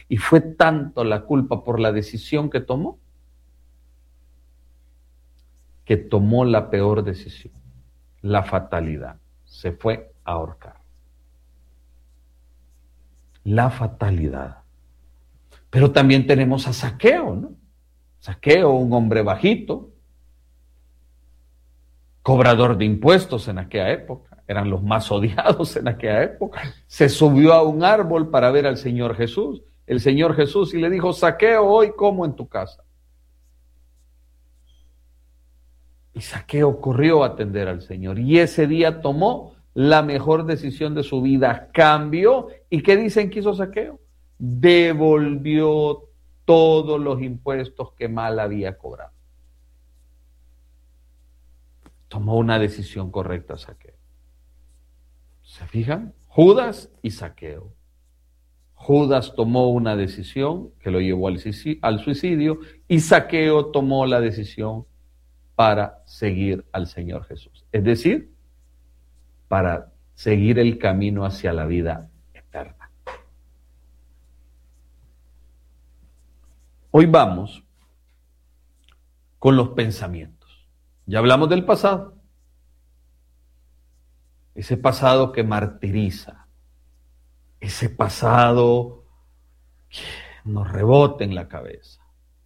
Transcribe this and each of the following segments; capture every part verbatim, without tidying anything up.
Y fue tanto la culpa por la decisión que tomó, que tomó la peor decisión, la fatalidad. Se fue a ahorcar. La fatalidad. Pero también tenemos a Zaqueo, ¿no? Zaqueo, un hombre bajito, cobrador de impuestos en aquella época, eran los más odiados en aquella época. Se subió a un árbol para ver al Señor Jesús, el Señor Jesús, y le dijo: Zaqueo, hoy como en tu casa. Y Zaqueo corrió a atender al Señor, y ese día tomó la mejor decisión de su vida, cambió. ¿Y qué dicen que hizo Zaqueo? Devolvió todos los impuestos que mal había cobrado. Tomó una decisión correcta Zaqueo. ¿Se fijan? Judas y Zaqueo. Judas tomó una decisión que lo llevó al suicidio, y Zaqueo tomó la decisión para seguir al Señor Jesús. Es decir, para seguir el camino hacia la vida eterna. Hoy vamos con los pensamientos. Ya hablamos del pasado. Ese pasado que martiriza. Ese pasado que nos rebota en la cabeza.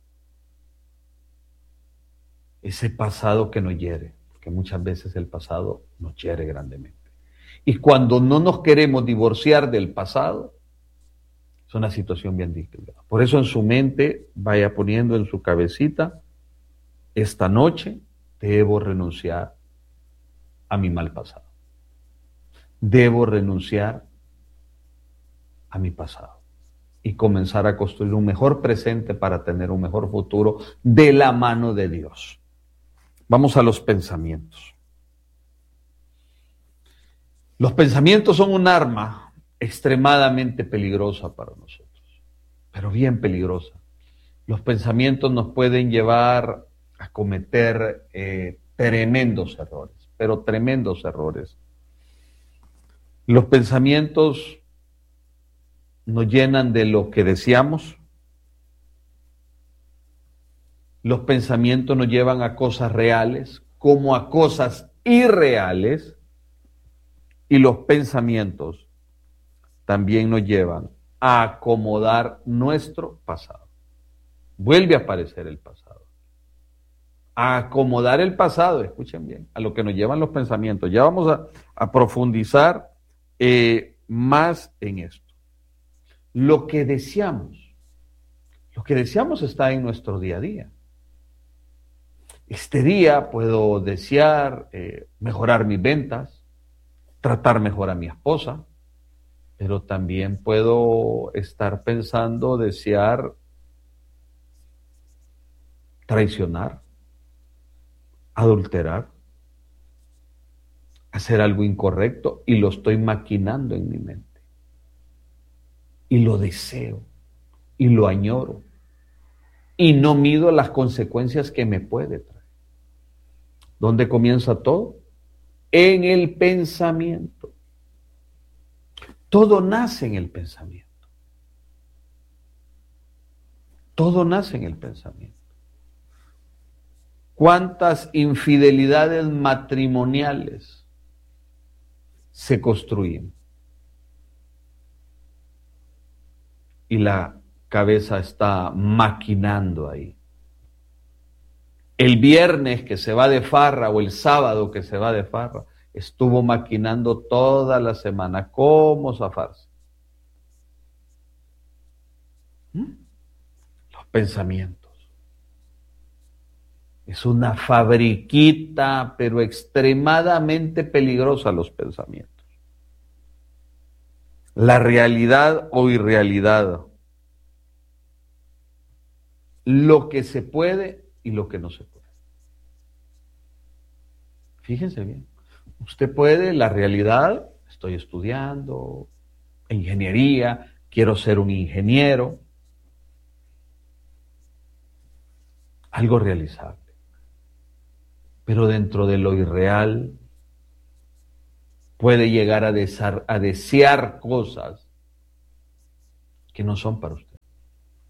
Ese pasado que nos hiere, porque muchas veces el pasado nos hiere grandemente. Y cuando no nos queremos divorciar del pasado, es una situación bien difícil. Por eso en su mente vaya poniendo en su cabecita: esta noche debo renunciar a mi mal pasado. Debo renunciar a mi pasado y comenzar a construir un mejor presente para tener un mejor futuro de la mano de Dios. Vamos a los pensamientos. Los pensamientos son un arma extremadamente peligrosa para nosotros, pero bien peligrosa. Los pensamientos nos pueden llevar a cometer eh, tremendos errores, pero tremendos errores. Los pensamientos nos llenan de lo que deseamos. Los pensamientos nos llevan a cosas reales como a cosas irreales, y los pensamientos también nos llevan a acomodar nuestro pasado. Vuelve a aparecer el pasado. A acomodar el pasado, escuchen bien, a lo que nos llevan los pensamientos. Ya vamos a, a profundizar eh, más en esto. Lo que deseamos, lo que deseamos está en nuestro día a día. Este día puedo desear eh, mejorar mis ventas, tratar mejor a mi esposa, pero también puedo estar pensando, desear traicionar, adulterar, hacer algo incorrecto, y lo estoy maquinando en mi mente. Y lo deseo, y lo añoro, y no mido las consecuencias que me puede traer. ¿Dónde comienza todo? En el pensamiento. Todo nace en el pensamiento. Todo nace en el pensamiento. ¿Cuántas infidelidades matrimoniales se construyen? Y la cabeza está maquinando ahí. El viernes que se va de farra o el sábado que se va de farra, estuvo maquinando toda la semana cómo zafarse. ¿Mm? Los pensamientos. Es una fabriquita, pero extremadamente peligrosa los pensamientos. La realidad o irrealidad. Lo que se puede y lo que no se puede. Fíjense bien. Usted puede, la realidad, estoy estudiando ingeniería, quiero ser un ingeniero. Algo realizable. Pero dentro de lo irreal puede llegar a, desar, a desear cosas que no son para usted.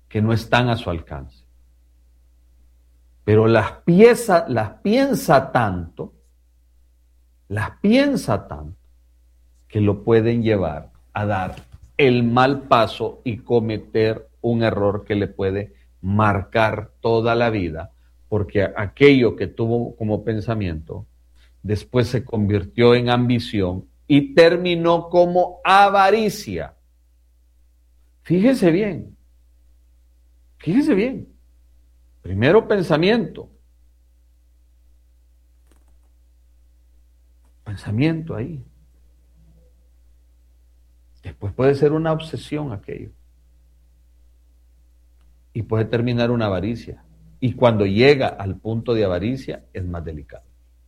que no están a su alcance. Pero las piensa, las piensa tanto, las piensa tanto, que lo pueden llevar a dar el mal paso y cometer un error que le puede marcar toda la vida, porque aquello que tuvo como pensamiento después se convirtió en ambición y terminó como avaricia. Fíjese bien, fíjese bien. Primero pensamiento. Pensamiento ahí. Después puede ser una obsesión aquello. Y puede terminar una avaricia. Y cuando llega al punto de avaricia es más delicado.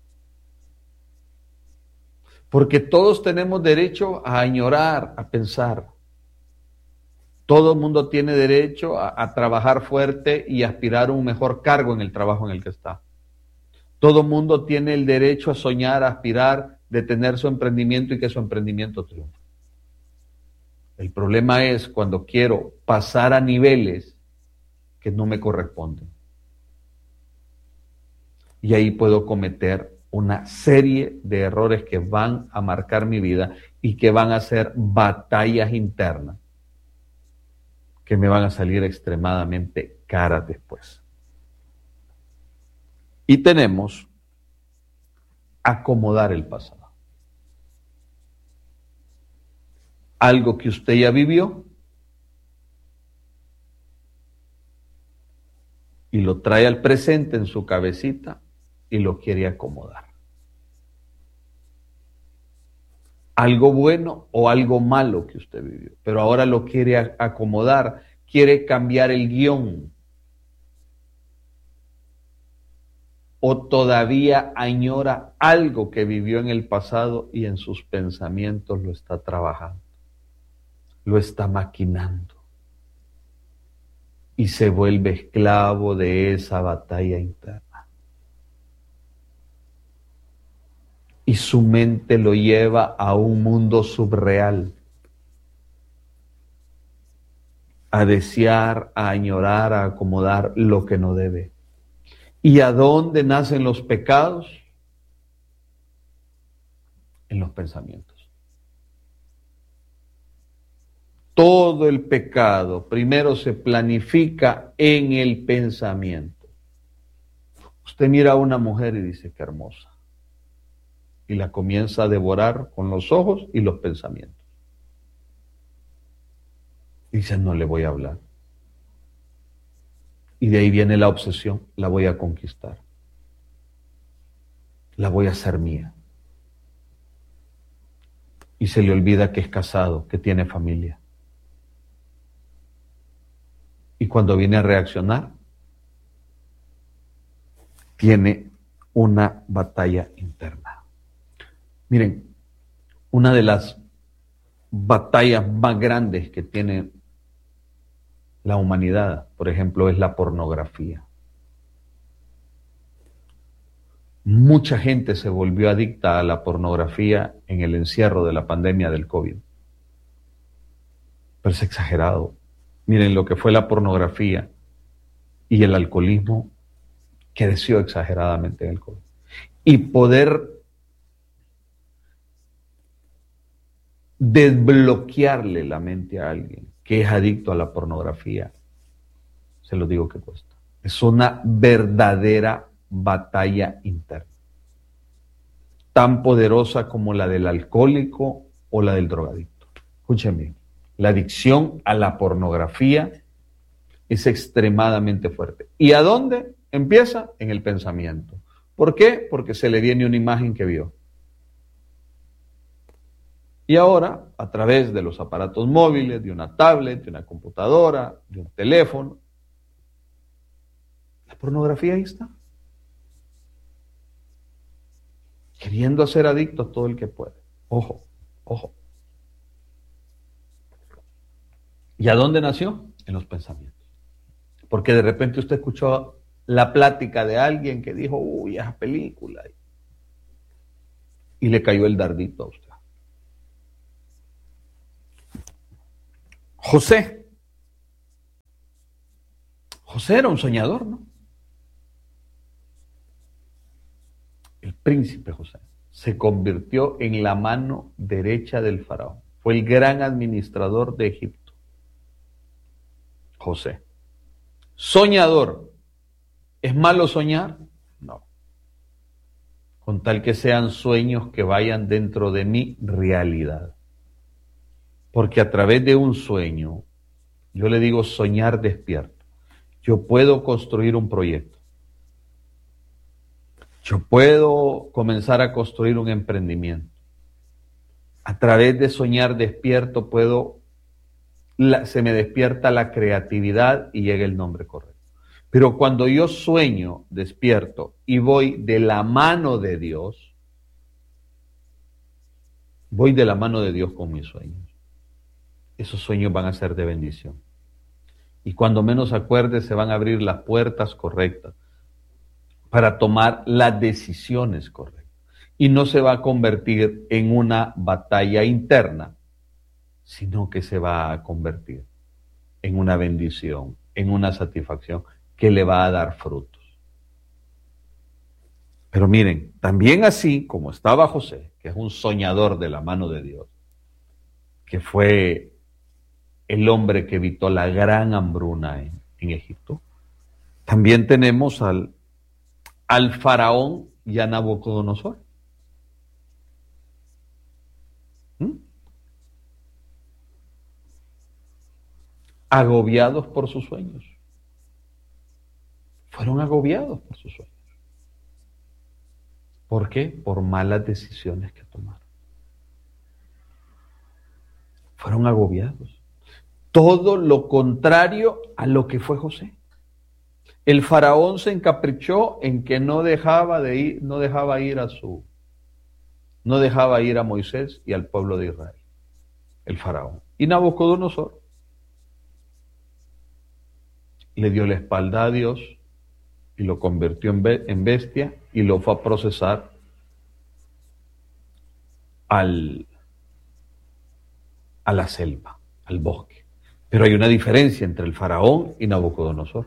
Porque todos tenemos derecho a añorar, a pensar. Todo el mundo tiene derecho a, a trabajar fuerte y aspirar a un mejor cargo en el trabajo en el que está. Todo el mundo tiene el derecho a soñar, a aspirar, de tener su emprendimiento y que su emprendimiento triunfe. El problema es cuando quiero pasar a niveles que no me corresponden. Y ahí puedo cometer una serie de errores que van a marcar mi vida y que van a ser batallas internas que me van a salir extremadamente caras después. Y tenemos acomodar el pasado. Algo que usted ya vivió y lo trae al presente en su cabecita y lo quiere acomodar. Algo bueno o algo malo que usted vivió, pero ahora lo quiere acomodar, quiere cambiar el guión. O todavía añora algo que vivió en el pasado y en sus pensamientos lo está trabajando, lo está maquinando y se vuelve esclavo de esa batalla interna. Y su mente lo lleva a un mundo subreal, a desear, a añorar, a acomodar lo que no debe. ¿Y a dónde nacen los pecados? En los pensamientos. Todo el pecado primero se planifica en el pensamiento. Usted mira a una mujer y dice, qué hermosa. Y la comienza a devorar con los ojos y los pensamientos. Y dice, no le voy a hablar. Y de ahí viene la obsesión, la voy a conquistar. La voy a hacer mía. Y se le olvida que es casado, que tiene familia. Y cuando viene a reaccionar, tiene una batalla interna. Miren, una de las batallas más grandes que tiene la humanidad, por ejemplo, es la pornografía. Mucha gente se volvió adicta a la pornografía en el encierro de la pandemia del COVID. Pero es exagerado. Miren lo que fue la pornografía y el alcoholismo creció exageradamente en el COVID. Y poder desbloquearle la mente a alguien que es adicto a la pornografía, se lo digo que cuesta. Es una verdadera batalla interna, tan poderosa como la del alcohólico o la del drogadicto. Escúchenme, la adicción a la pornografía es extremadamente fuerte. ¿Y a dónde empieza? En el pensamiento. ¿Por qué? Porque se le viene una imagen que vio. Y ahora, a través de los aparatos móviles, de una tablet, de una computadora, de un teléfono, la pornografía ahí está. Queriendo hacer adicto a todo el que puede. Ojo, ojo. ¿Y a dónde nació? En los pensamientos. Porque de repente usted escuchó la plática de alguien que dijo, uy, esa película. Y le cayó el dardito a usted. José José era un soñador, ¿no? El príncipe José se convirtió en la mano derecha del faraón. Fue el gran administrador de Egipto. José. Soñador. ¿Es malo soñar? No. Con tal que sean sueños que vayan dentro de mi realidad. Porque a través de un sueño, yo le digo soñar despierto, yo puedo construir un proyecto. Yo puedo comenzar a construir un emprendimiento. A través de soñar despierto puedo, la, se me despierta la creatividad y llega el nombre correcto. Pero cuando yo sueño despierto y voy de la mano de Dios, voy de la mano de Dios con mis sueños. Esos sueños van a ser de bendición. Y cuando menos acuerde, se van a abrir las puertas correctas para tomar las decisiones correctas. Y no se va a convertir en una batalla interna, sino que se va a convertir en una bendición, en una satisfacción que le va a dar frutos. Pero miren, también así como estaba José, que es un soñador de la mano de Dios, que fue el hombre que evitó la gran hambruna en, en Egipto, también tenemos al, al faraón y a Nabucodonosor. ¿Mm? Agobiados por sus sueños. Fueron agobiados por sus sueños. ¿Por qué? Por malas decisiones que tomaron. Fueron agobiados. Todo lo contrario a lo que fue José. El faraón se encaprichó en que no dejaba de ir, no dejaba ir a su, no dejaba ir a Moisés y al pueblo de Israel. El faraón. Y Nabucodonosor le dio la espalda a Dios y lo convirtió en bestia y lo fue a procesar al, a la selva, al bosque. Pero hay una diferencia entre el faraón y Nabucodonosor.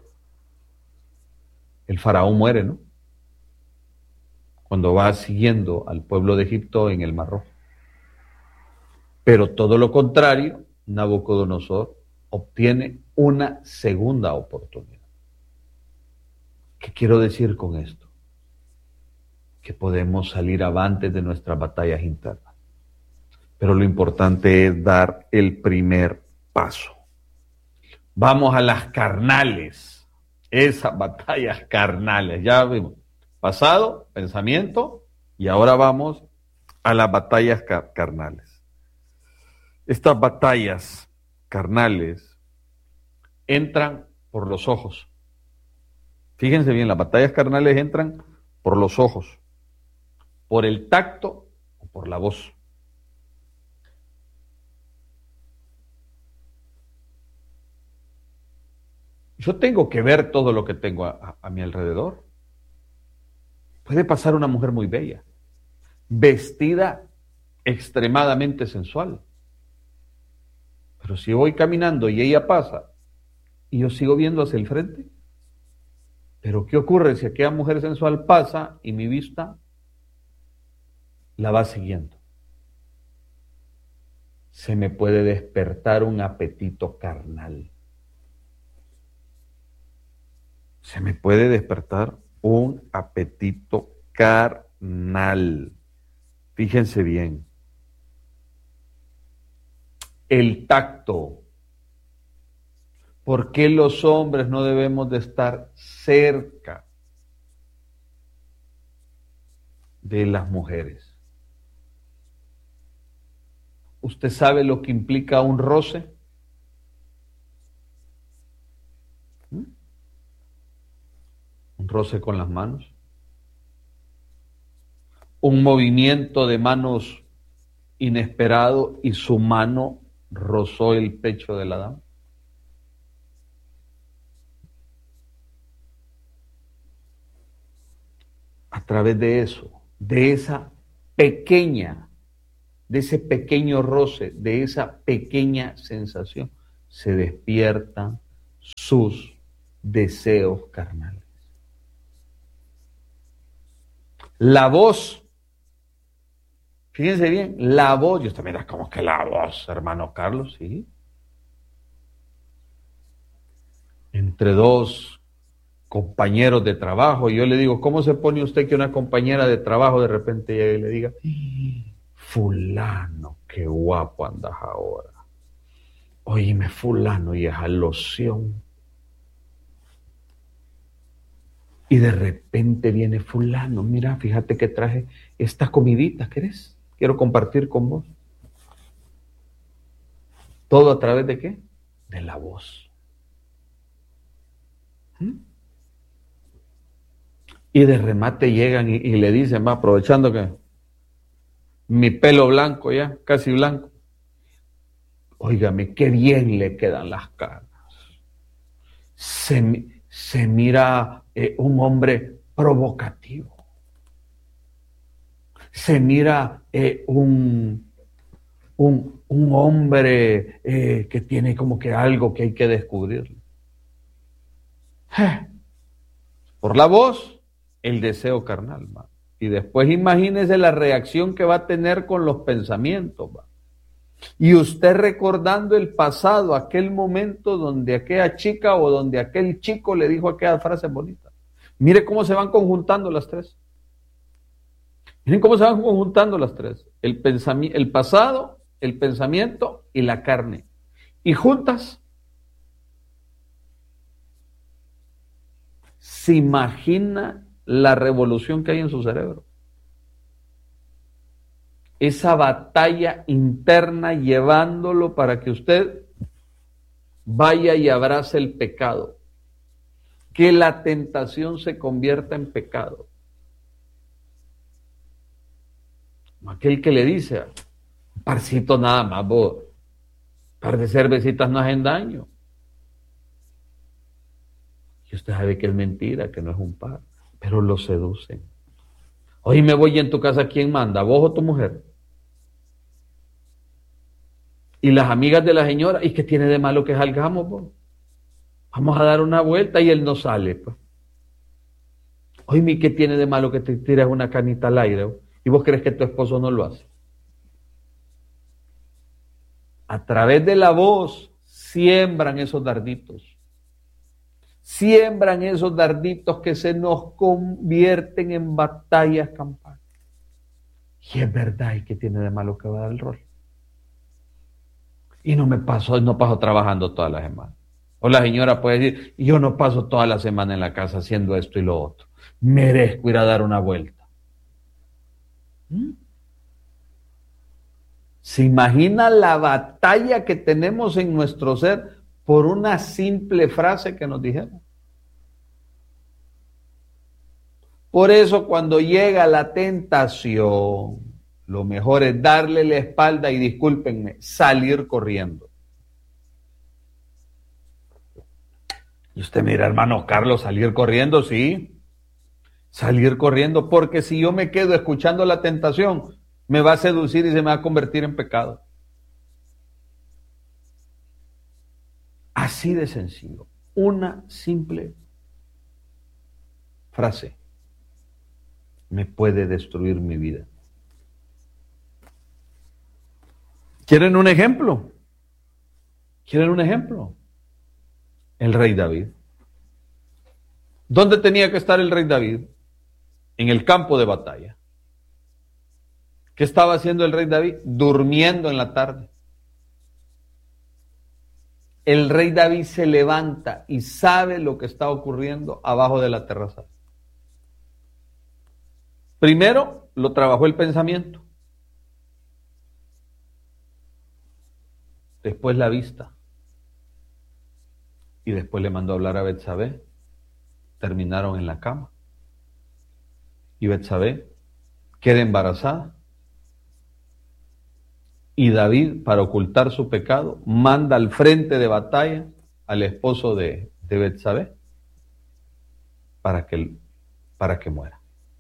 El faraón muere, ¿no? Cuando va siguiendo al pueblo de Egipto en el Mar Rojo. Pero todo lo contrario, Nabucodonosor obtiene una segunda oportunidad. ¿Qué quiero decir con esto? Que podemos salir avantes de nuestras batallas internas. Pero lo importante es dar el primer paso. Vamos a las carnales, esas batallas carnales. Ya vimos, pasado, pensamiento, y ahora vamos a las batallas car- carnales. Estas batallas carnales entran por los ojos. Fíjense bien, las batallas carnales entran por los ojos, por el tacto o por la voz. Yo tengo que ver todo lo que tengo a, a, a mi alrededor. Puede pasar una mujer muy bella, vestida extremadamente sensual. Pero si voy caminando y ella pasa y yo sigo viendo hacia el frente, ¿pero qué ocurre si aquella mujer sensual pasa y mi vista la va siguiendo? Se me puede despertar un apetito carnal. Se me puede despertar un apetito carnal. Fíjense bien. El tacto. ¿Por qué los hombres no debemos de estar cerca de las mujeres? ¿Usted sabe lo que implica un roce? ¿Mm? Un roce con las manos. Un movimiento de manos inesperado y su mano rozó el pecho de la dama. A través de eso, de esa pequeña, de ese pequeño roce, de esa pequeña sensación, se despiertan sus deseos carnales. La voz, fíjense bien, la voz, y usted mira, ¿cómo que la voz, hermano Carlos? Sí. Entre dos compañeros de trabajo, y yo le digo, ¿cómo se pone usted que una compañera de trabajo de repente llegue y le diga, fulano, qué guapo andas ahora? Oíme, fulano, y esa loción. Y de repente viene fulano, mira, fíjate que traje esta comidita, ¿querés? Quiero compartir con vos. ¿Todo a través de qué? De la voz. ¿Mm? Y de remate llegan y, y le dicen, va, aprovechando que mi pelo blanco ya, casi blanco. Óigame, qué bien le quedan las canas. Se, se mira eh, un hombre provocativo. Se mira eh, un, un, un hombre eh, que tiene como que algo que hay que descubrir. Eh, por la voz, el deseo carnal, ¿va? Y después imagínese la reacción que va a tener con los pensamientos, ¿va? Y usted recordando el pasado, aquel momento donde aquella chica o donde aquel chico le dijo aquella frase bonita. Mire cómo se van conjuntando las tres. Miren cómo se van conjuntando las tres. El, pensami- el pasado, el pensamiento y la carne. Y juntas, se imagina la revolución que hay en su cerebro. Esa batalla interna llevándolo para que usted vaya y abrace el pecado. Que la tentación se convierta en pecado. Aquel que le dice, un parcito nada más, vos, un par de cervecitas no hacen daño. Y usted sabe que es mentira, que no es un par, pero lo seducen. Hoy me voy en tu casa, ¿quién manda? ¿Vos o tu mujer? Y las amigas de la señora, ¿y qué tiene de malo que salgamos, vos? Vamos a dar una vuelta y él no sale, pues. Oye, ¿qué tiene de malo que te tiras una canita al aire? ¿Vos? ¿Y vos crees que tu esposo no lo hace? A través de la voz siembran esos darditos. Siembran esos darditos que se nos convierten en batallas campales. Y es verdad, ¿y qué tiene de malo que va a dar el rol? Y no me paso, no paso trabajando toda la semana. O la señora puede decir, yo no paso toda la semana en la casa haciendo esto y lo otro. Merezco ir a dar una vuelta. ¿Mm? ¿Se imagina la batalla que tenemos en nuestro ser por una simple frase que nos dijeron? Por eso cuando llega la tentación, lo mejor es darle la espalda y, discúlpenme, salir corriendo. Y usted mira, hermano Carlos, salir corriendo, sí. Salir corriendo, porque si yo me quedo escuchando la tentación, me va a seducir y se me va a convertir en pecado. Así de sencillo. Una simple frase me puede destruir mi vida. ¿Quieren un ejemplo? ¿Quieren un ejemplo? El rey David. ¿Dónde tenía que estar el rey David? En el campo de batalla. ¿Qué estaba haciendo el rey David? Durmiendo en la tarde. El rey David se levanta y sabe lo que está ocurriendo abajo de la terraza. Primero lo trabajó el pensamiento. Después la vista. Y después le mandó a hablar a Betsabé. Terminaron en la cama. Y Betsabé queda embarazada. Y David, para ocultar su pecado, manda al frente de batalla al esposo de, de Betsabé para que, para que muera.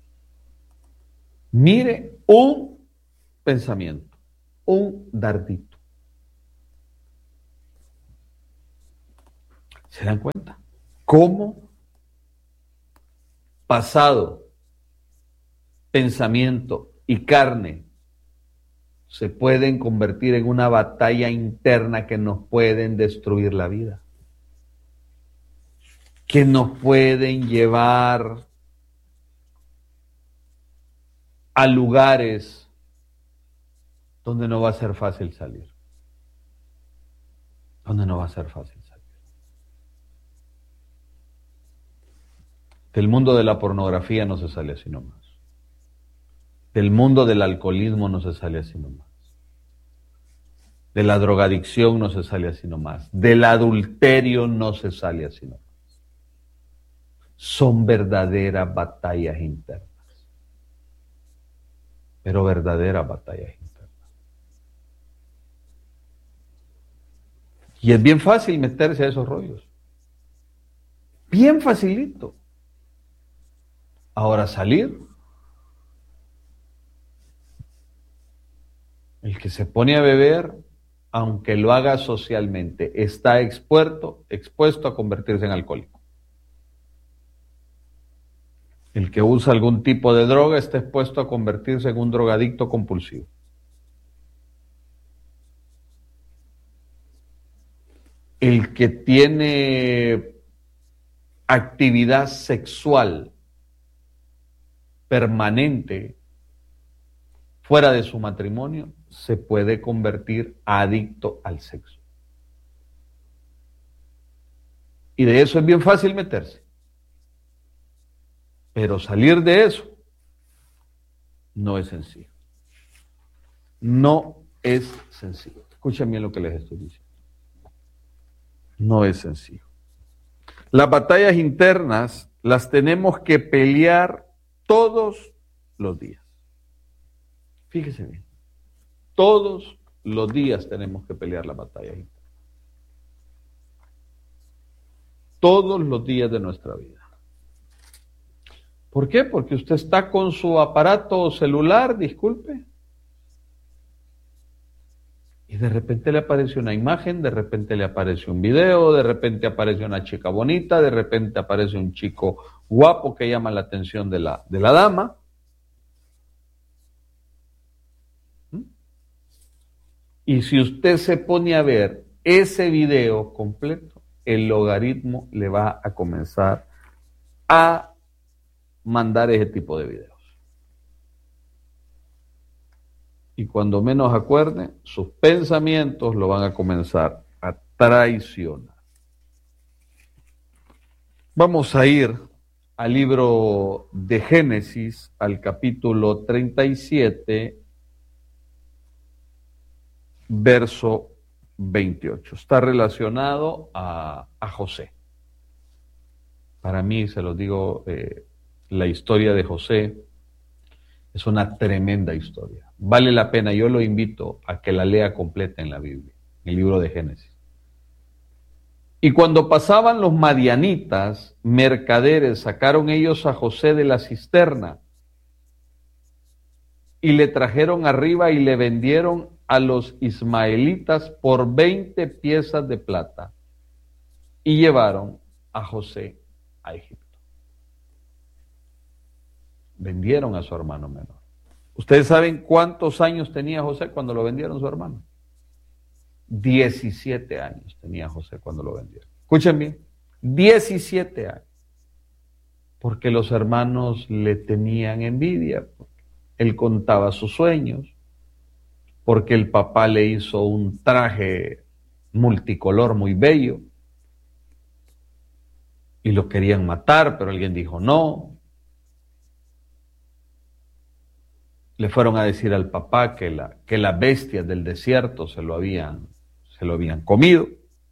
Mire un pensamiento, un dardito. ¿Se dan cuenta? cómo pasado, pensamiento y carne se pueden convertir en una batalla interna que nos pueden destruir la vida, que nos pueden llevar a lugares donde no va a ser fácil salir, donde no va a ser fácil salir. Del mundo de la pornografía no se sale así nomás. Del mundo del alcoholismo no se sale así nomás. De la drogadicción no se sale así nomás. Del adulterio no se sale así nomás. Son verdaderas batallas internas. Pero verdaderas batallas internas. Y es bien fácil meterse a esos rollos. Bien facilito. Ahora salir. El que se pone a beber, aunque lo haga socialmente, está expuesto, expuesto a convertirse en alcohólico. El que usa algún tipo de droga está expuesto a convertirse en un drogadicto compulsivo. El que tiene actividad sexual permanente fuera de su matrimonio se puede convertir adicto al sexo. Y de eso es bien fácil meterse. Pero salir de eso no es sencillo. No es sencillo. Escuchen bien lo que les estoy diciendo. No es sencillo. Las batallas internas las tenemos que pelear todos los días. Fíjese bien. Todos los días tenemos que pelear las batallas internas. Todos los días de nuestra vida. ¿Por qué? Porque usted está con su aparato celular, disculpe, y de repente le aparece una imagen, de repente le aparece un video, de repente aparece una chica bonita, de repente aparece un chico guapo que llama la atención de la, de la dama. ¿Mm? Y si usted se pone a ver ese video completo, el logaritmo le va a comenzar a mandar ese tipo de videos. Y cuando menos acuerde, sus pensamientos lo van a comenzar a traicionar. Vamos a ir al libro de Génesis, al capítulo treinta y siete, verso veintiocho. Está relacionado a, a José. Para mí, se los digo, eh, la historia de José es una tremenda historia. Vale la pena, yo lo invito a que la lea completa en la Biblia, en el libro de Génesis. Y cuando pasaban los madianitas, mercaderes, sacaron ellos a José de la cisterna y le trajeron arriba y le vendieron a los ismaelitas por veinte piezas de plata y llevaron a José a Egipto. Vendieron a su hermano menor. ¿Ustedes saben cuántos años tenía José cuando lo vendieron a su hermano? diecisiete años tenía José cuando lo vendieron. Escuchen bien, diecisiete años. Porque los hermanos le tenían envidia. Él contaba sus sueños. Porque el papá le hizo un traje multicolor muy bello. Y lo querían matar, pero alguien dijo no. Le fueron a decir al papá que, la, que las bestias del desierto se lo habían, se lo habían comido.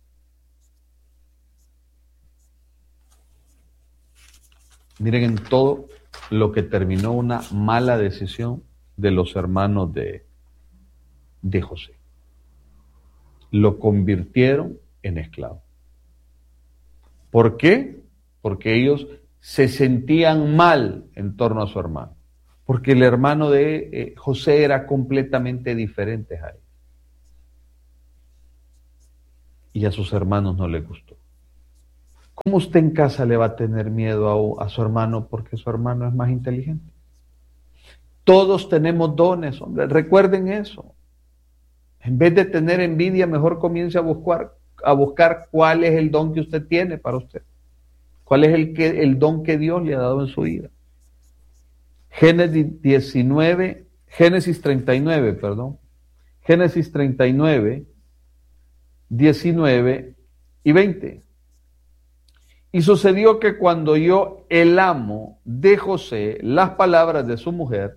Miren en todo lo que terminó una mala decisión de los hermanos de, de José. Lo convirtieron en esclavo. ¿Por qué? Porque ellos se sentían mal en torno a su hermano. Porque el hermano de eh, José era completamente diferente a él. Y a sus hermanos no les gustó. ¿Cómo usted en casa le va a tener miedo a, a su hermano porque su hermano es más inteligente? Todos tenemos dones, hombre. Recuerden eso. En vez de tener envidia, mejor comience a buscar, a buscar cuál es el don que usted tiene para usted. ¿Cuál es el, que, el don que Dios le ha dado en su vida? Génesis diecinueve, Génesis treinta y nueve, perdón. Génesis treinta y nueve, diecinueve y veinte. Y sucedió que cuando oyó el amo de José las palabras de su mujer,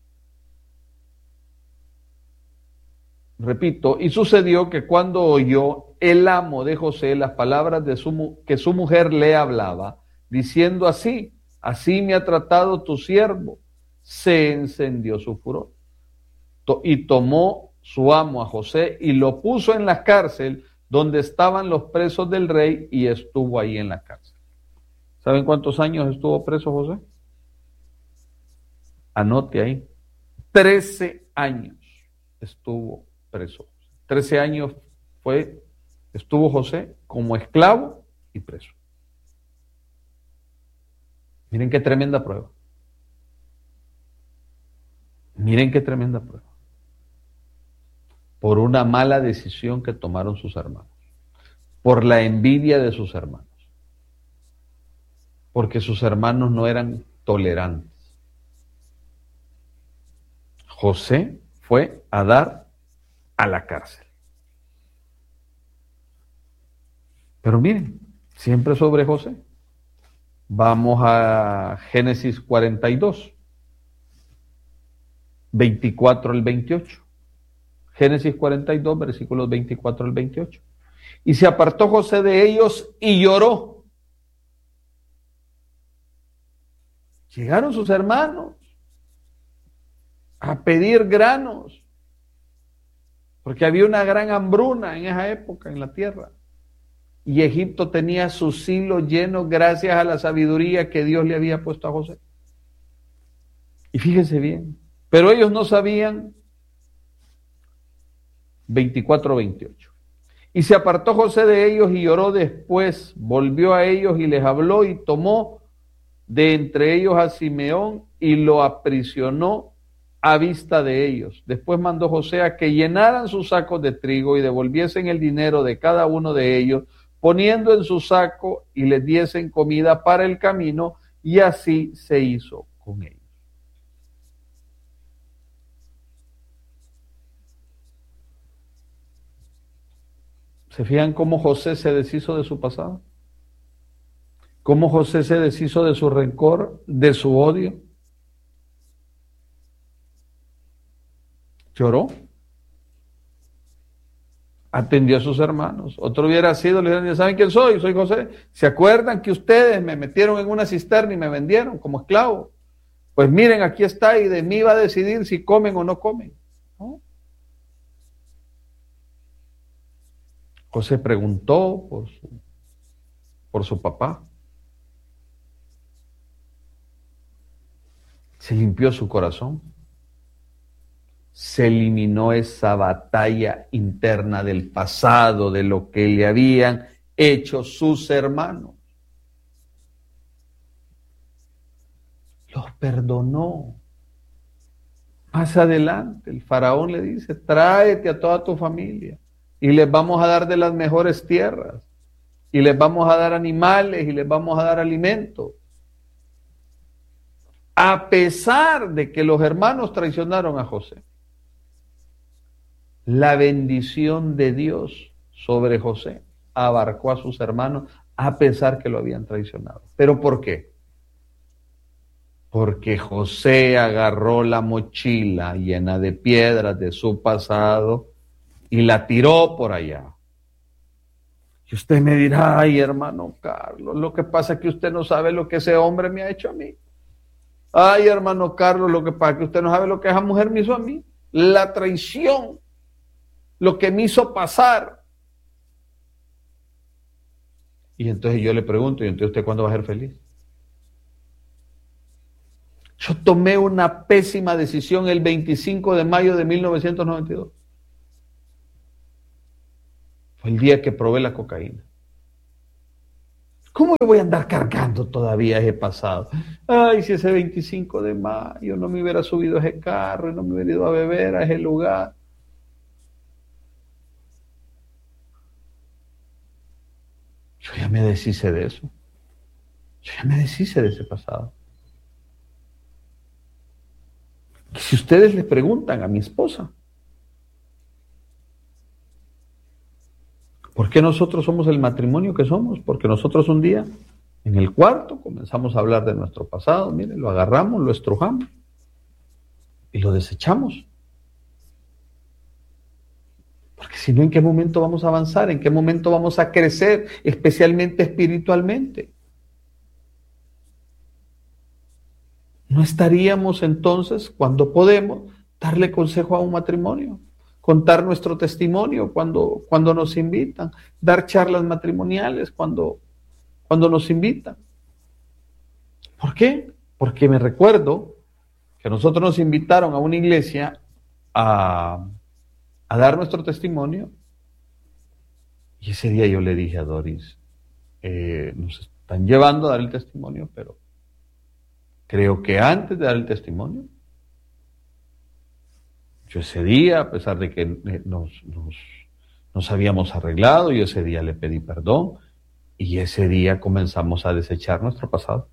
repito, y sucedió que cuando oyó el amo de José las palabras de su, que su mujer le hablaba, diciendo así, así me ha tratado tu siervo, se encendió su furor. Y tomó su amo a José y lo puso en la cárcel donde estaban los presos del rey y estuvo ahí en la cárcel. ¿Saben cuántos años estuvo preso José? Anote ahí. Trece años estuvo preso. Trece años fue, estuvo José como esclavo y preso. Miren qué tremenda prueba. Miren qué tremenda prueba. Por una mala decisión que tomaron sus hermanos. Por la envidia de sus hermanos. Porque sus hermanos no eran tolerantes. José fue a dar a la cárcel. Pero miren, siempre sobre José. Vamos a Génesis cuarenta y dos, veinticuatro al veintiocho. Génesis cuarenta y dos, versículos veinticuatro al veintiocho. Y se apartó José de ellos y lloró. Llegaron sus hermanos a pedir granos, porque había una gran hambruna en esa época en la tierra. Y Egipto tenía sus silos llenos gracias a la sabiduría que Dios le había puesto a José. Y fíjense bien, pero ellos no sabían. veinticuatro veintiocho. Y se apartó José de ellos y lloró. Después volvió a ellos y les habló y tomó de entre ellos a Simeón y lo aprisionó a vista de ellos. Después mandó José a que llenaran sus sacos de trigo y devolviesen el dinero de cada uno de ellos, poniendo en su saco y les diesen comida para el camino, y así se hizo con ellos. ¿Se fijan cómo José se deshizo de su pasado? ¿Cómo José se deshizo de su rencor, de su odio? Lloró. Atendió a sus hermanos. Otro hubiera sido, le dijeron, ¿saben quién soy? Soy José. ¿Se acuerdan que ustedes me metieron en una cisterna y me vendieron como esclavo? Pues miren, aquí está y de mí va a decidir si comen o no comen. ¿No? José preguntó por su, por su papá. Se limpió su corazón. Se eliminó esa batalla interna del pasado, de lo que le habían hecho sus hermanos. Los perdonó. Más adelante, el faraón le dice, tráete a toda tu familia y les vamos a dar de las mejores tierras y les vamos a dar animales y les vamos a dar alimento. A pesar de que los hermanos traicionaron a José, la bendición de Dios sobre José abarcó a sus hermanos a pesar que lo habían traicionado. ¿Pero por qué? Porque José agarró la mochila llena de piedras de su pasado y la tiró por allá. Y usted me dirá, ay, hermano Carlos, lo que pasa es que usted no sabe lo que ese hombre me ha hecho a mí. Ay, hermano Carlos, lo que pasa es que usted no sabe lo que esa mujer me hizo a mí. La traición, lo que me hizo pasar. Y entonces yo le pregunto, ¿y entonces usted cuándo va a ser feliz? Yo tomé una pésima decisión el veinticinco de mayo de mil novecientos noventa y dos. Fue el día que probé la cocaína. ¿Cómo yo voy a andar cargando todavía ese pasado? Ay, si ese veinticinco de mayo no me hubiera subido a ese carro y no me hubiera ido a beber a ese lugar. Yo ya me deshice de eso. Yo ya me deshice de ese pasado. Si ustedes le preguntan a mi esposa, ¿por qué nosotros somos el matrimonio que somos? Porque nosotros un día, en el cuarto, comenzamos a hablar de nuestro pasado. Mire, lo agarramos, lo estrujamos y lo desechamos. Porque si no, ¿en qué momento vamos a avanzar? ¿En qué momento vamos a crecer, especialmente espiritualmente? ¿No estaríamos entonces, cuando podemos, darle consejo a un matrimonio? Contar nuestro testimonio cuando, cuando nos invitan, dar charlas matrimoniales cuando, cuando nos invitan. ¿Por qué? Porque me recuerdo que nosotros nos invitaron a una iglesia a, a dar nuestro testimonio y ese día yo le dije a Doris, eh, nos están llevando a dar el testimonio, pero creo que antes de dar el testimonio, yo ese día, a pesar de que nos, nos, nos habíamos arreglado, yo ese día le pedí perdón y ese día comenzamos a desechar nuestro pasado.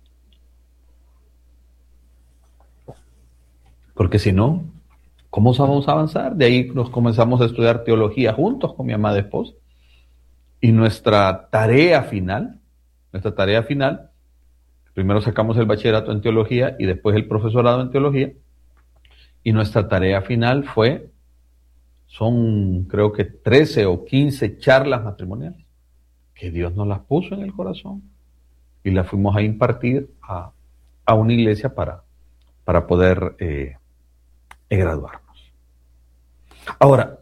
Porque si no, ¿cómo vamos a avanzar? De ahí nos comenzamos a estudiar teología juntos con mi amada esposa. Y nuestra tarea final, nuestra tarea final, primero sacamos el bachillerato en teología y después el profesorado en teología. Y nuestra tarea final fue, son creo que trece o quince charlas matrimoniales, que Dios nos las puso en el corazón y las fuimos a impartir a, a una iglesia para, para poder eh, graduarnos. Ahora,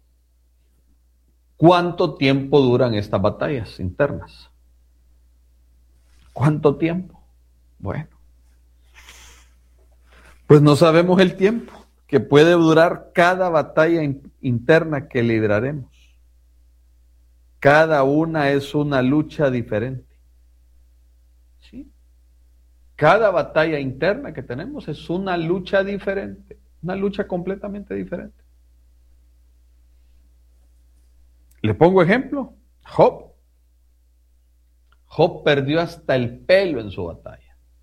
¿cuánto tiempo duran estas batallas internas? ¿Cuánto tiempo? Bueno, pues no sabemos el tiempo que puede durar cada batalla in- interna que libraremos. Cada una es una lucha diferente. ¿Sí? Cada batalla interna que tenemos es una lucha diferente, una lucha completamente diferente. Le pongo ejemplo, Job. Job perdió hasta el pelo en su batalla.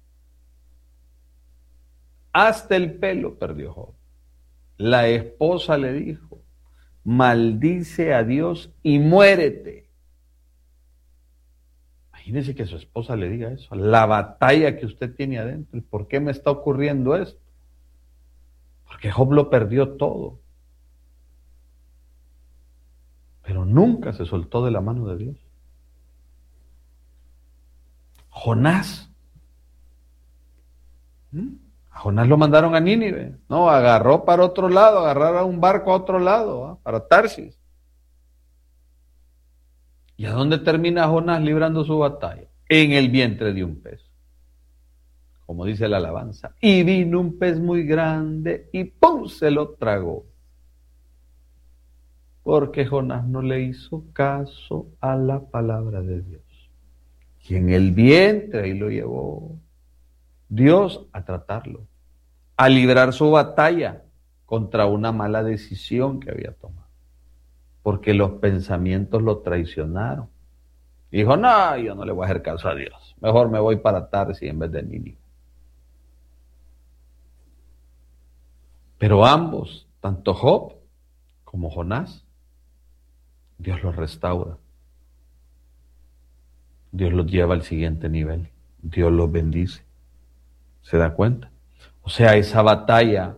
Hasta el pelo perdió Job. La esposa le dijo, maldice a Dios y muérete. Imagínese que su esposa le diga eso, la batalla que usted tiene adentro, ¿y por qué me está ocurriendo esto? Porque Job lo perdió todo. Pero nunca se soltó de la mano de Dios. Jonás. ¿Mm? A Jonás lo mandaron a Nínive. No, agarró para otro lado, agarrar un barco a otro lado, ¿eh? Para Tarsis. ¿Y a dónde termina Jonás librando su batalla? En el vientre de un pez. Como dice la alabanza. Y vino un pez muy grande y ¡pum! Se lo tragó. Porque Jonás no le hizo caso a la palabra de Dios. Y en el vientre ahí lo llevó Dios a tratarlo, a librar su batalla contra una mala decisión que había tomado. Porque los pensamientos lo traicionaron. Dijo, no, yo no le voy a hacer caso a Dios. Mejor me voy para Tarsis en vez de Nínive. Pero ambos, tanto Job como Jonás, Dios los restaura. Dios los lleva al siguiente nivel. Dios los bendice. ¿Se da cuenta? O sea, esa batalla,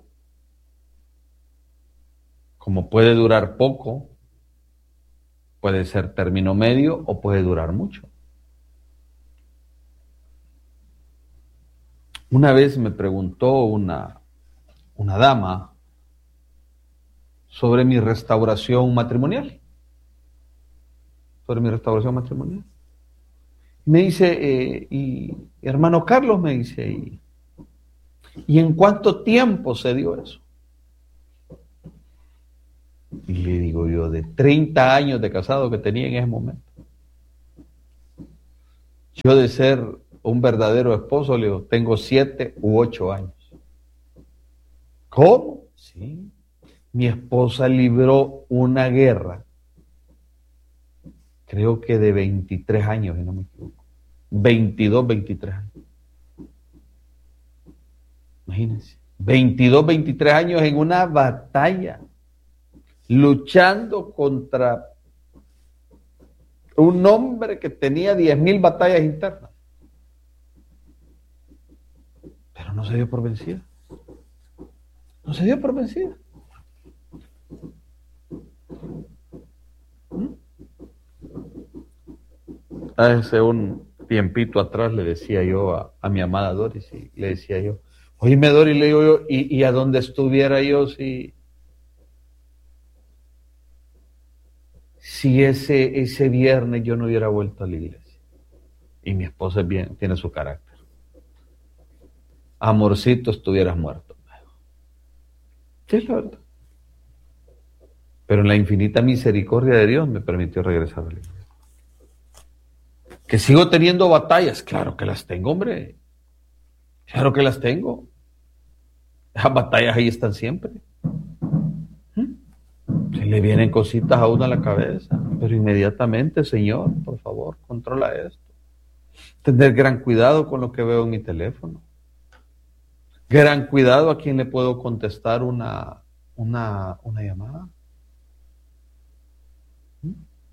como puede durar poco, puede ser término medio o puede durar mucho. Una vez me preguntó una, una dama sobre mi restauración matrimonial. Sobre mi restauración matrimonial. Me dice, eh, y hermano Carlos me dice, ¿y, ¿y en cuánto tiempo se dio eso? Y le digo yo, de treinta años de casado que tenía en ese momento. Yo de ser un verdadero esposo, le digo, tengo siete u ocho años. ¿Cómo? Sí. Mi esposa libró una guerra, creo que de veintitrés años, si no me equivoco. veintidós, veintitrés años. Imagínense. veintidós, veintitrés años en una batalla, luchando contra un hombre que tenía diez mil batallas internas. Pero no se dio por vencida. No se dio por vencida. ¿Mm? Hace un tiempito atrás le decía yo a, a mi amada Doris, y le decía yo, oíme Doris, le digo yo, ¿y, y a dónde estuviera yo si, si ese, ese viernes yo no hubiera vuelto a la iglesia? Y mi esposa es bien, tiene su carácter. Amorcito, estuvieras muerto. Sí, es la verdad. Pero en la infinita misericordia de Dios me permitió regresar a la iglesia. Que sigo teniendo batallas, claro que las tengo, hombre. Claro que las tengo. Las batallas ahí están siempre. ¿Mm? Se le vienen cositas a uno a la cabeza, pero inmediatamente, Señor, por favor, controla esto. Tener gran cuidado con lo que veo en mi teléfono. Gran cuidado a quien le puedo contestar una, una, una llamada. ¿Mm?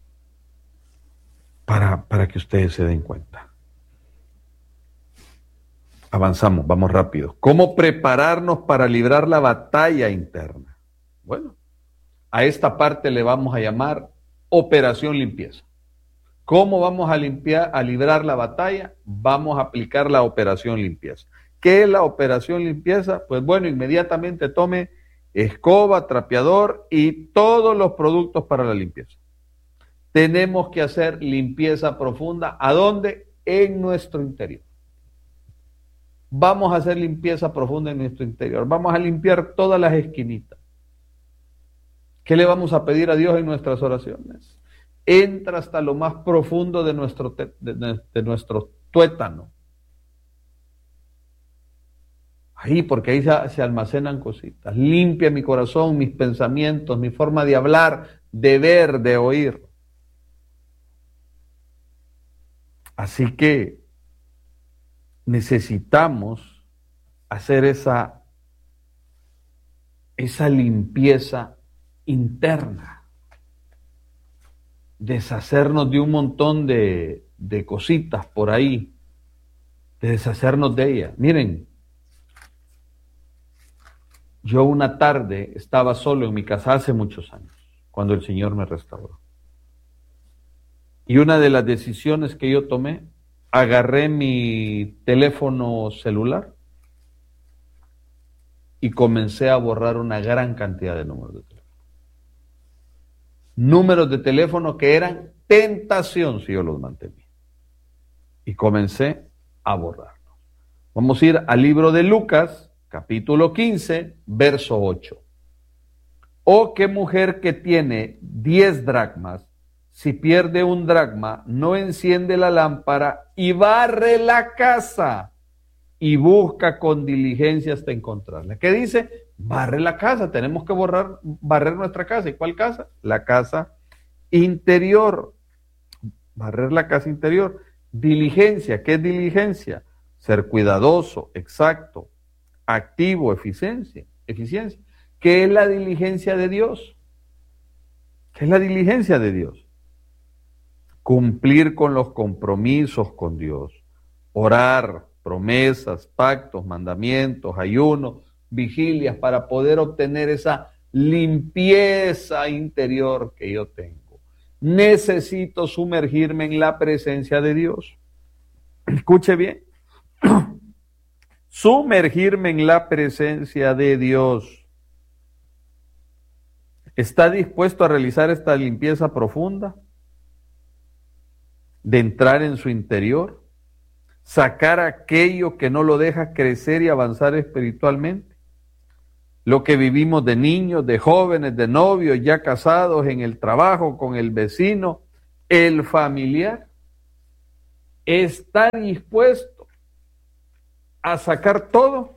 Para, para que ustedes se den cuenta. Avanzamos, vamos rápido. ¿Cómo prepararnos para librar la batalla interna? Bueno, a esta parte le vamos a llamar operación limpieza. ¿Cómo vamos a limpiar, a librar la batalla? Vamos a aplicar la operación limpieza. ¿Qué es la operación limpieza? Pues bueno, inmediatamente tome escoba, trapeador y todos los productos para la limpieza. Tenemos que hacer limpieza profunda. ¿A dónde? En nuestro interior. Vamos a hacer limpieza profunda en nuestro interior. Vamos a limpiar todas las esquinitas. ¿Qué le vamos a pedir a Dios en nuestras oraciones? Entra hasta lo más profundo de nuestro, de, de, de nuestro tuétano. Ahí, porque ahí se, se almacenan cositas. Limpia mi corazón, mis pensamientos, mi forma de hablar, de ver, de oír. Así que necesitamos hacer esa, esa limpieza interna, deshacernos de un montón de, de cositas por ahí, de deshacernos de ellas. Miren, yo una tarde estaba solo en mi casa hace muchos años, cuando el Señor me restauró. Y una de las decisiones que yo tomé, agarré mi teléfono celular y comencé a borrar una gran cantidad de números de teléfono. Números de teléfono que eran tentación si yo los mantenía. Y comencé a borrarlos. Vamos a ir al libro de Lucas, capítulo quince, verso ocho. Oh, qué mujer que tiene diez dracmas, si pierde un dracma, no enciende la lámpara y barre la casa y busca con diligencia hasta encontrarla. ¿Qué dice? Barre la casa. Tenemos que borrar, barrer nuestra casa. ¿Y cuál casa? La casa interior. Barrer la casa interior. Diligencia. ¿Qué es diligencia? Ser cuidadoso, exacto, activo, eficiencia. Eficiencia. ¿Qué es la diligencia de Dios? ¿Qué es la diligencia de Dios? Cumplir con los compromisos con Dios, orar, promesas, pactos, mandamientos, ayunos, vigilias, para poder obtener esa limpieza interior que yo tengo. Necesito sumergirme en la presencia de Dios. Escuche bien. Sumergirme en la presencia de Dios. ¿Está dispuesto a realizar esta limpieza profunda? De entrar en su interior, sacar aquello que no lo deja crecer y avanzar espiritualmente. Lo que vivimos de niños, de jóvenes, de novios, ya casados, en el trabajo, con el vecino, el familiar. ¿Está dispuesto a sacar todo?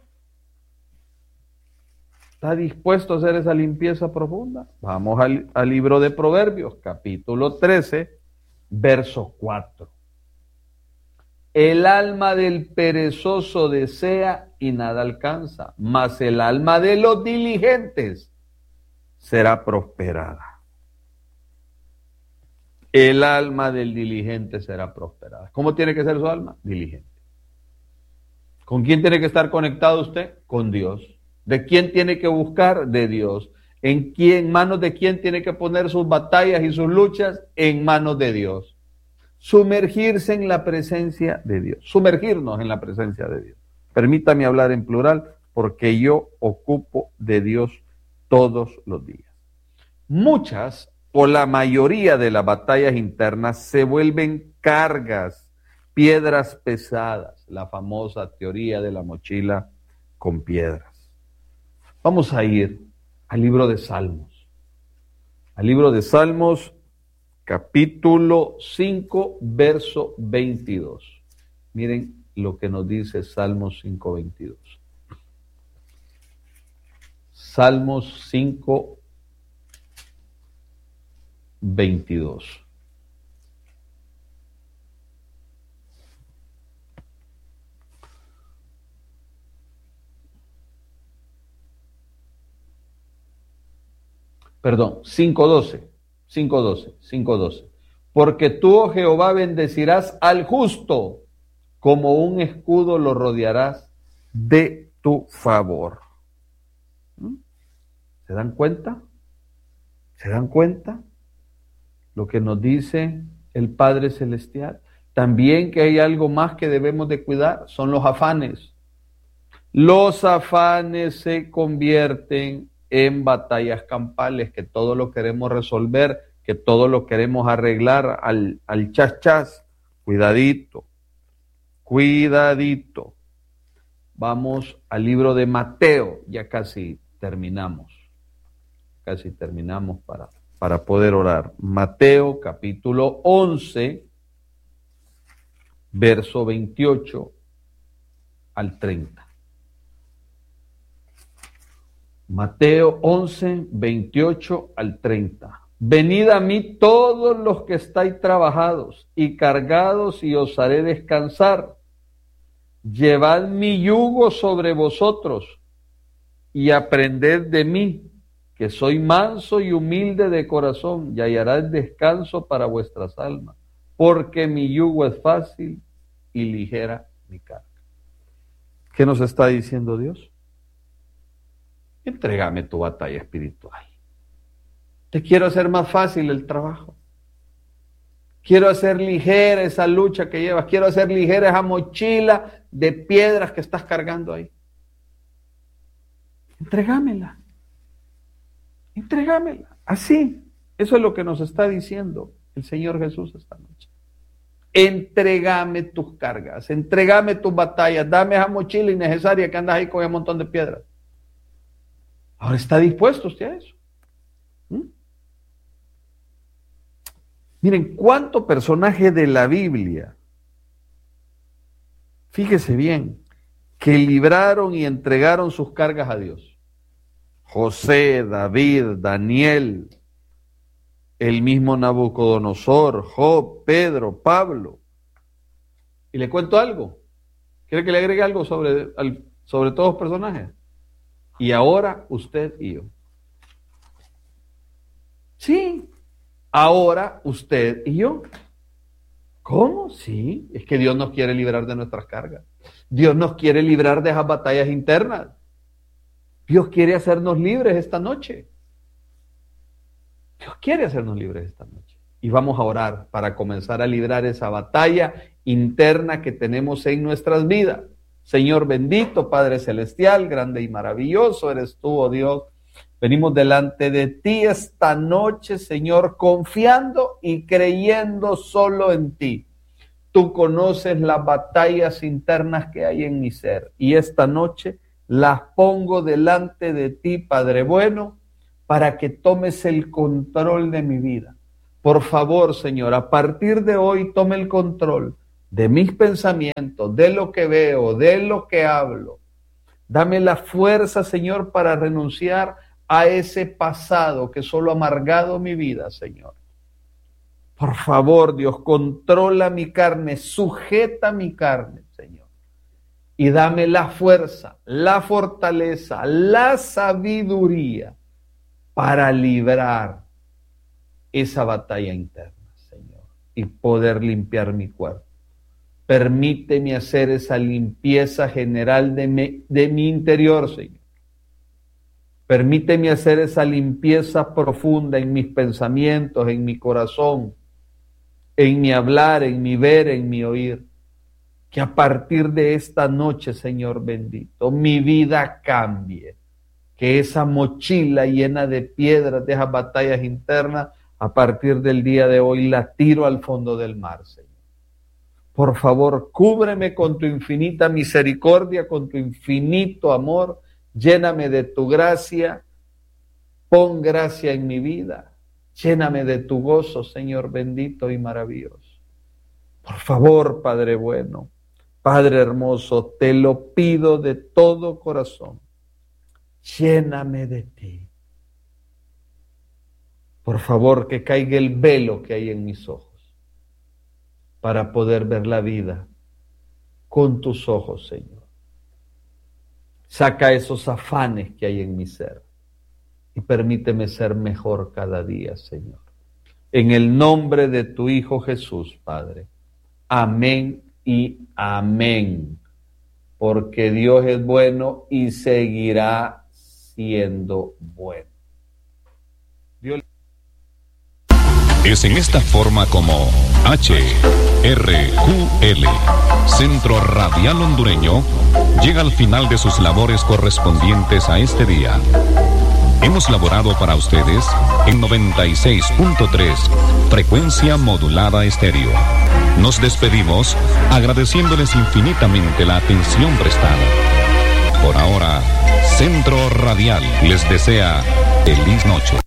¿Está dispuesto a hacer esa limpieza profunda? Vamos al, al libro de Proverbios, capítulo trece, verso cuatro. El alma del perezoso desea y nada alcanza, mas el alma de los diligentes será prosperada. El alma del diligente será prosperada. ¿Cómo tiene que ser su alma? Diligente. ¿Con quién tiene que estar conectado usted? Con Dios. ¿De quién tiene que buscar? De Dios. ¿En quién, manos de quién tiene que poner sus batallas y sus luchas? En manos de Dios. Sumergirse en la presencia de Dios. Sumergirnos en la presencia de Dios. Permítame hablar en plural porque yo ocupo de Dios todos los días. Muchas o la mayoría de las batallas internas se vuelven cargas, piedras pesadas, la famosa teoría de la mochila con piedras. Vamos a ir al libro de Salmos. Al libro de Salmos, capítulo cinco, verso veintidós. Miren lo que nos dice Salmos cinco, veintidós. Salmos cinco, veintidós. Perdón, cinco doce, cinco doce, cinco doce. Porque tú, oh Jehová, bendecirás al justo, como un escudo lo rodearás de tu favor. ¿Mm? ¿Se dan cuenta? ¿Se dan cuenta? Lo que nos dice el Padre Celestial. También que hay algo más que debemos de cuidar, son los afanes. Los afanes se convierten en batallas campales, que todo lo queremos resolver, que todo lo queremos arreglar al, al chas chas. Cuidadito, cuidadito. Vamos al libro de Mateo, ya casi terminamos, casi terminamos para, para poder orar. Mateo capítulo once, verso veintiocho al treinta. Mateo once, veintiocho al treinta. Venid a mí todos los que estáis trabajados y cargados, y os haré descansar. Llevad mi yugo sobre vosotros y aprended de mí, que soy manso y humilde de corazón, y hallarás descanso para vuestras almas, porque mi yugo es fácil y ligera mi carga. ¿Qué nos está diciendo Dios? Entrégame tu batalla espiritual. Te quiero hacer más fácil el trabajo. Quiero hacer ligera esa lucha que llevas. Quiero hacer ligera esa mochila de piedras que estás cargando ahí. Entrégamela. Entrégamela. Así. Eso es lo que nos está diciendo el Señor Jesús esta noche. Entrégame tus cargas. Entrégame tus batallas. Dame esa mochila innecesaria que andas ahí con un montón de piedras. Ahora, ¿está dispuesto usted a eso? ¿Mm? Miren, cuánto personaje de la Biblia, fíjese bien, que libraron y entregaron sus cargas a Dios. José, David, Daniel, el mismo Nabucodonosor, Job, Pedro, Pablo. Y le cuento algo. ¿Quiere que le agregue algo sobre, sobre todos los personajes? Y ahora usted y yo. Sí, ahora usted y yo. ¿Cómo? Sí, es que Dios nos quiere librar de nuestras cargas. Dios nos quiere librar de esas batallas internas. Dios quiere hacernos libres esta noche. Dios quiere hacernos libres esta noche. Y vamos a orar para comenzar a librar esa batalla interna que tenemos en nuestras vidas. Señor bendito, Padre celestial, grande y maravilloso eres tú, oh Dios. Venimos delante de ti esta noche, Señor, confiando y creyendo solo en ti. Tú conoces las batallas internas que hay en mi ser, y esta noche las pongo delante de ti, Padre bueno, para que tomes el control de mi vida. Por favor, Señor, a partir de hoy tome el control. de mis pensamientos, de lo que veo, de lo que hablo. Dame la fuerza, Señor, para renunciar a ese pasado que solo ha amargado mi vida, Señor. Por favor, Dios, controla mi carne, sujeta mi carne, Señor. Y dame la fuerza, la fortaleza, la sabiduría para librar esa batalla interna, Señor, y poder limpiar mi cuerpo. Permíteme hacer esa limpieza general de mi, de mi interior, Señor. Permíteme hacer esa limpieza profunda en mis pensamientos, en mi corazón, en mi hablar, en mi ver, en mi oír. Que a partir de esta noche, Señor bendito, mi vida cambie. Que esa mochila llena de piedras, de esas batallas internas, a partir del día de hoy la tiro al fondo del mar, Señor. Por favor, cúbreme con tu infinita misericordia, con tu infinito amor. Lléname de tu gracia. Pon gracia en mi vida. Lléname de tu gozo, Señor bendito y maravilloso. Por favor, Padre bueno, Padre hermoso, te lo pido de todo corazón. Lléname de ti. Por favor, que caiga el velo que hay en mis ojos para poder ver la vida con tus ojos, Señor. Saca esos afanes que hay en mi ser y permíteme ser mejor cada día, Señor. En el nombre de tu Hijo Jesús, Padre. Amén y amén. Porque Dios es bueno y seguirá siendo bueno. Dios... Es en esta forma como H R Q L, Centro Radial Hondureño, llega al final de sus labores correspondientes a este día. Hemos laborado para ustedes en noventa y seis punto tres, frecuencia modulada estéreo. Nos despedimos agradeciéndoles infinitamente la atención prestada. Por ahora, Centro Radial les desea feliz noche.